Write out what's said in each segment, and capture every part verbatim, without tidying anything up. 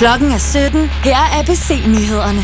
Klokken er sytten. Her er A B C-nyhederne.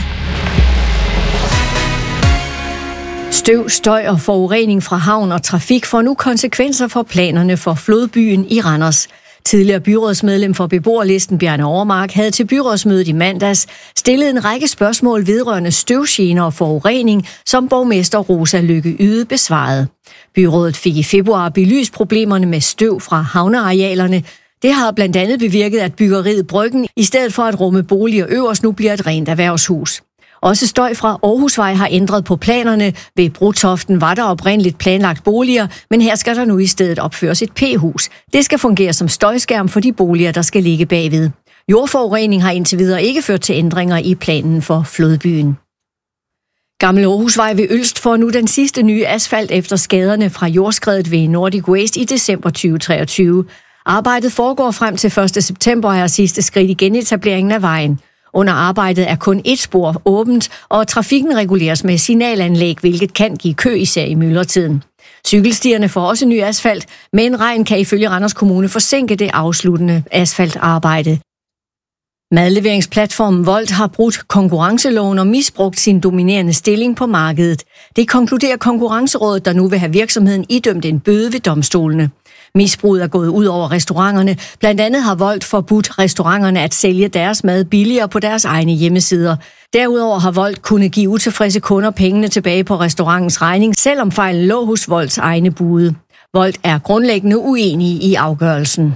Støv, støj og forurening fra havn og trafik får nu konsekvenser for planerne for flodbyen i Randers. Tidligere byrådsmedlem for beboerlisten Bjarne Overmark havde til byrådsmødet i mandags stillet en række spørgsmål vedrørende støvgener og forurening, som borgmester Rosa Lykke Yde besvarede. Byrådet fik i februar belyst problemerne med støv fra havnearealerne. Det har blandt andet bevirket, at byggeriet Bryggen i stedet for at rumme boliger øverst nu bliver et rent erhvervshus. Også støj fra Aarhusvej har ændret på planerne. Ved Brotoften var der oprindeligt planlagt boliger, men her skal der nu i stedet opføres et P-hus. Det skal fungere som støjskærm for de boliger, der skal ligge bagved. Jordforurening har indtil videre ikke ført til ændringer i planen for flodbyen. Gammel Aarhusvej ved Ølst får nu den sidste nye asfalt efter skaderne fra jordskredet ved Nordic Waste i december tyve treogtyve. Arbejdet foregår frem til første september og er sidste skridt i genetableringen af vejen. Under arbejdet er kun et spor åbent, og trafikken reguleres med signalanlæg, hvilket kan give kø især i myldretiden. Cykelstierne får også ny asfalt, men regn kan ifølge Randers Kommune forsinke det afsluttende asfaltarbejde. Madleveringsplatformen Volt har brudt konkurrenceloven og misbrugt sin dominerende stilling på markedet. Det konkluderer Konkurrencerådet, der nu vil have virksomheden idømt en bøde ved domstolene. Misbruget er gået ud over restauranterne. Blandt andet har Volt forbudt restauranterne at sælge deres mad billigere på deres egne hjemmesider. Derudover har Volt kunnet give utilfredse kunder pengene tilbage på restaurantens regning, selvom fejlen lå hos Volts egne bude. Volt er grundlæggende uenige i afgørelsen.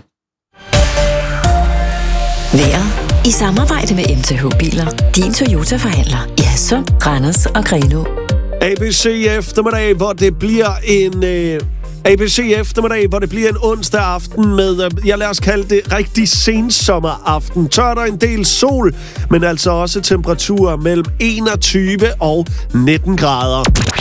Vejret i samarbejde med M T H Biler. Din Toyota-forhandler i Hadsund, Randers og Grenaa. A B C eftermiddag, hvor det bliver en... Øh A B C eftermiddag, hvor det bliver en onsdag aften med, jeg lad os kalde det, rigtig sensommeraften. Tør der en del sol, men altså også temperaturer mellem enogtyve og nitten grader.